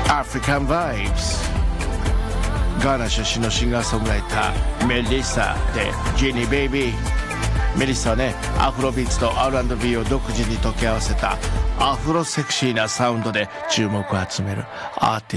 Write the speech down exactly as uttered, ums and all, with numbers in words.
African Vibes。ガーナ出身のシンガーソングライターメリッサでジニーベイビー。メリッサはね、アフロビーツと アールアンドビー を独自に溶け合わせたアフロセクシーなサウンドで注目を集めるアーティスト